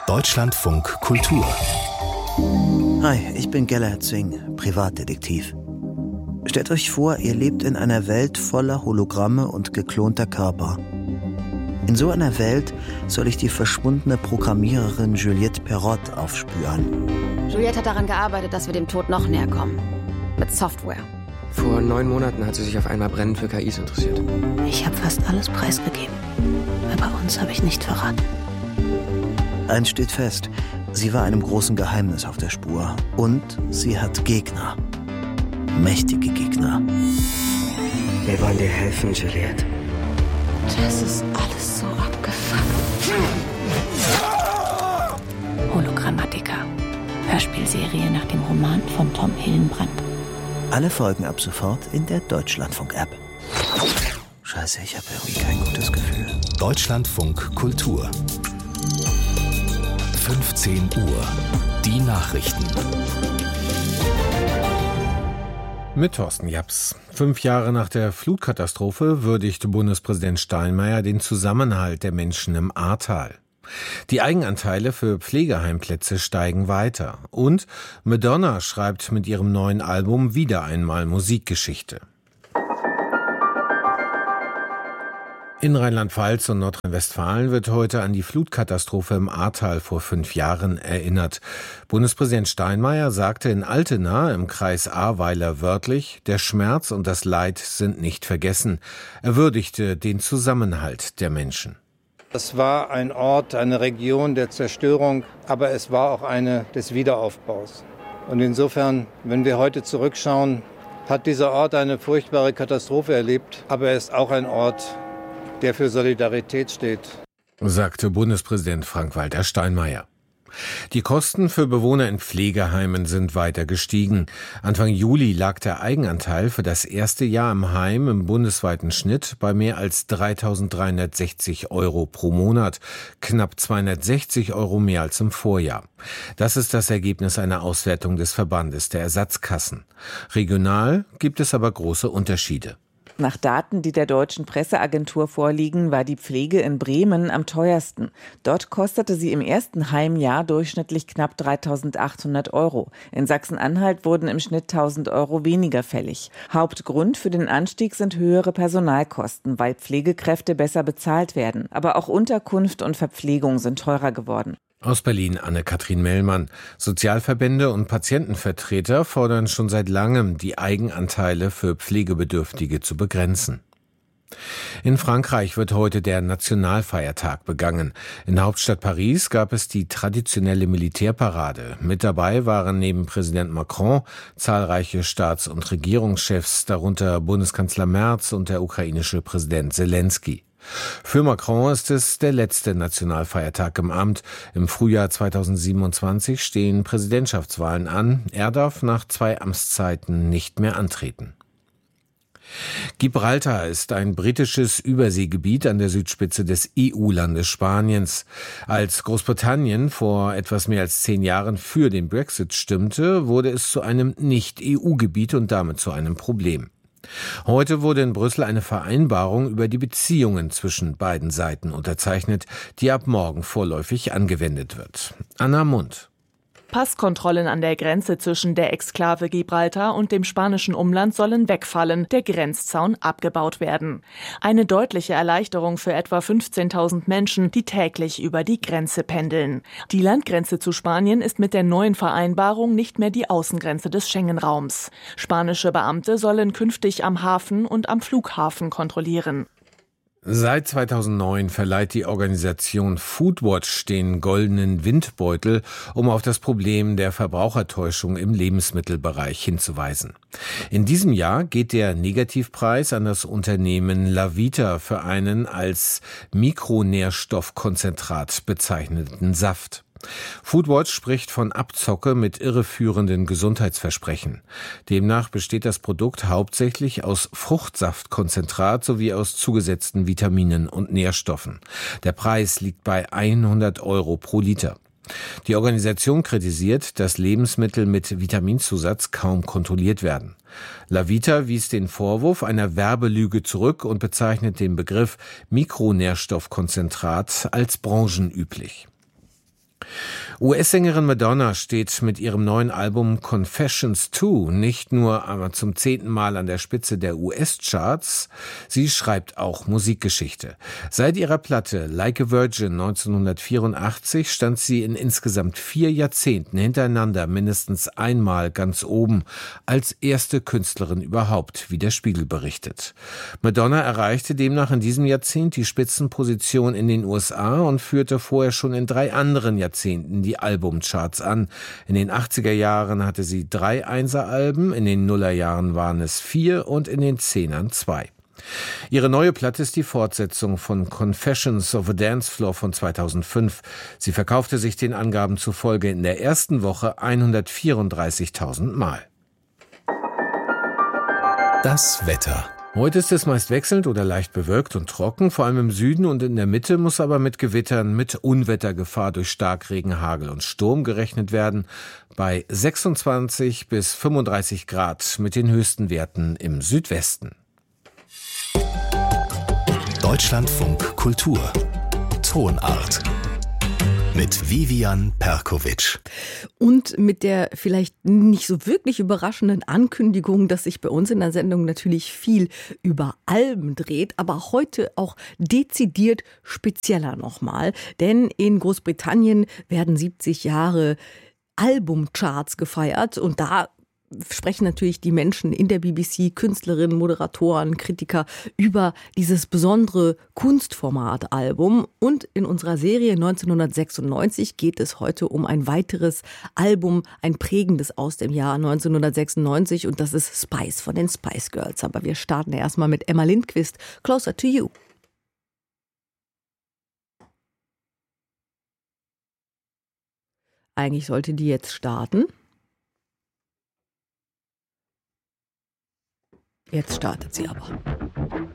Deutschlandfunk Kultur. Hi, ich bin Gellert Zwing, Privatdetektiv. Stellt euch vor, ihr lebt in einer Welt voller Hologramme und geklonter Körper. In so einer Welt soll ich die verschwundene Programmiererin Juliette Perrot aufspüren. Juliette hat daran gearbeitet, dass wir dem Tod noch näher kommen. Mit Software. Vor 9 Monaten hat sie sich auf einmal brennend für KIs interessiert. Ich habe fast alles preisgegeben. Aber uns habe ich nicht verraten. Eins steht fest, sie war einem großen Geheimnis auf der Spur. Und sie hat Gegner. Mächtige Gegner. Wir wollen dir helfen, Juliette. Das ist alles so abgefuckt. Hologrammatiker. Hörspielserie nach dem Roman von Tom Hillenbrand. Alle Folgen ab sofort in der Deutschlandfunk-App. Scheiße, ich habe irgendwie kein gutes Gefühl. Deutschlandfunk Kultur. 15 Uhr. Die Nachrichten. Mit Thorsten Japs. 5 Jahre nach der Flutkatastrophe würdigt Bundespräsident Steinmeier den Zusammenhalt der Menschen im Ahrtal. Die Eigenanteile für Pflegeheimplätze steigen weiter. Und Madonna schreibt mit ihrem neuen Album wieder einmal Musikgeschichte. In Rheinland-Pfalz und Nordrhein-Westfalen wird heute an die Flutkatastrophe im Ahrtal vor 5 Jahren erinnert. Bundespräsident Steinmeier sagte in Altena im Kreis Ahrweiler wörtlich, der Schmerz und das Leid sind nicht vergessen. Er würdigte den Zusammenhalt der Menschen. Es war ein Ort, eine Region der Zerstörung, aber es war auch eine des Wiederaufbaus. Und insofern, wenn wir heute zurückschauen, hat dieser Ort eine furchtbare Katastrophe erlebt, aber er ist auch ein Ort, der für Solidarität steht, sagte Bundespräsident Frank-Walter Steinmeier. Die Kosten für Bewohner in Pflegeheimen sind weiter gestiegen. Anfang Juli lag der Eigenanteil für das erste Jahr im Heim im bundesweiten Schnitt bei mehr als 3.360 € pro Monat, knapp 260 € mehr als im Vorjahr. Das ist das Ergebnis einer Auswertung des Verbandes der Ersatzkassen. Regional gibt es aber große Unterschiede. Nach Daten, die der Deutschen Presseagentur vorliegen, war die Pflege in Bremen am teuersten. Dort kostete sie im ersten Heimjahr durchschnittlich knapp 3.800 €. In Sachsen-Anhalt wurden im Schnitt 1.000 € weniger fällig. Hauptgrund für den Anstieg sind höhere Personalkosten, weil Pflegekräfte besser bezahlt werden. Aber auch Unterkunft und Verpflegung sind teurer geworden. Aus Berlin Anne-Kathrin Mellmann. Sozialverbände und Patientenvertreter fordern schon seit langem, die Eigenanteile für Pflegebedürftige zu begrenzen. In Frankreich wird heute der Nationalfeiertag begangen. In der Hauptstadt Paris gab es die traditionelle Militärparade. Mit dabei waren neben Präsident Macron zahlreiche Staats- und Regierungschefs, darunter Bundeskanzler Merz und der ukrainische Präsident Selenskyj. Für Macron ist es der letzte Nationalfeiertag im Amt. Im Frühjahr 2027 stehen Präsidentschaftswahlen an. Er darf nach 2 Amtszeiten nicht mehr antreten. Gibraltar ist ein britisches Überseegebiet an der Südspitze des EU-Landes Spaniens. Als Großbritannien vor etwas mehr als 10 Jahren für den Brexit stimmte, wurde es zu einem Nicht-EU-Gebiet und damit zu einem Problem. Heute wurde in Brüssel eine Vereinbarung über die Beziehungen zwischen beiden Seiten unterzeichnet, die ab morgen vorläufig angewendet wird. Anna Mund. Passkontrollen an der Grenze zwischen der Exklave Gibraltar und dem spanischen Umland sollen wegfallen, der Grenzzaun abgebaut werden. Eine deutliche Erleichterung für etwa 15.000 Menschen, die täglich über die Grenze pendeln. Die Landgrenze zu Spanien ist mit der neuen Vereinbarung nicht mehr die Außengrenze des Schengen-Raums. Spanische Beamte sollen künftig am Hafen und am Flughafen kontrollieren. Seit 2009 verleiht die Organisation Foodwatch den goldenen Windbeutel, um auf das Problem der Verbrauchertäuschung im Lebensmittelbereich hinzuweisen. In diesem Jahr geht der Negativpreis an das Unternehmen Lavita für einen als Mikronährstoffkonzentrat bezeichneten Saft. Foodwatch spricht von Abzocke mit irreführenden Gesundheitsversprechen. Demnach besteht das Produkt hauptsächlich aus Fruchtsaftkonzentrat sowie aus zugesetzten Vitaminen und Nährstoffen. Der Preis liegt bei 100 € pro Liter. Die Organisation kritisiert, dass Lebensmittel mit Vitaminzusatz kaum kontrolliert werden. Lavita wies den Vorwurf einer Werbelüge zurück und bezeichnet den Begriff Mikronährstoffkonzentrat als branchenüblich. US-Sängerin Madonna steht mit ihrem neuen Album Confessions 2 nicht nur zum 10. Mal an der Spitze der US-Charts, sie schreibt auch Musikgeschichte. Seit ihrer Platte Like a Virgin 1984 stand sie in insgesamt 4 Jahrzehnten hintereinander mindestens einmal ganz oben, als erste Künstlerin überhaupt, wie der Spiegel berichtet. Madonna erreichte demnach in diesem Jahrzehnt die Spitzenposition in den USA und führte vorher schon in 3 anderen Jahrzehnten die Albumcharts an. In den 80er Jahren hatte sie 3 Einser-Alben, in den Nullerjahren waren es 4 und in den 10ern 2. Ihre neue Platte ist die Fortsetzung von Confessions of a Dance Floor von 2005. Sie verkaufte sich den Angaben zufolge in der ersten Woche 134.000 Mal. Das Wetter. Heute ist es meist wechselnd oder leicht bewölkt und trocken, vor allem im Süden und in der Mitte muss aber mit Gewittern mit Unwettergefahr durch Starkregen, Hagel und Sturm gerechnet werden. Bei 26 bis 35 Grad mit den höchsten Werten im Südwesten. Deutschlandfunk Kultur. Tonart. Mit Vivian Perkovic. Und mit der vielleicht nicht so wirklich überraschenden Ankündigung, dass sich bei uns in der Sendung natürlich viel über Alben dreht, aber heute auch dezidiert spezieller nochmal. Denn in Großbritannien werden 70 Jahre Albumcharts gefeiert und da sprechen natürlich die Menschen in der BBC, Künstlerinnen, Moderatoren, Kritiker über dieses besondere Kunstformat-Album. Und in unserer Serie 1996 geht es heute um ein weiteres Album, ein prägendes aus dem Jahr 1996 und das ist Spice von den Spice Girls. Aber wir starten erstmal mit Emma Lindquist, Closer to You. Eigentlich sollte die jetzt starten. Jetzt startet sie aber.